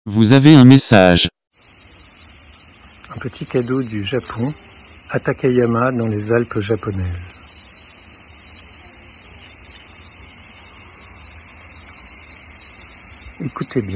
Vous avez un message. Un petit cadeau du Japon à Takayama dans les Alpes japonaises. Écoutez bien.